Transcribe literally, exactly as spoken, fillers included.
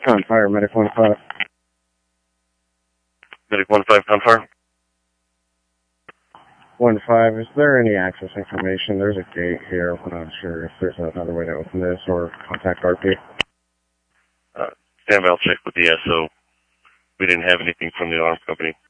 On fire, medic one five. Medic one five, on fire. one five, is there any access information? There's a gate here. I'm not sure if there's another way to open this or contact R P. Uh, stand by, I'll check with the S O. We didn't have anything from the alarm company.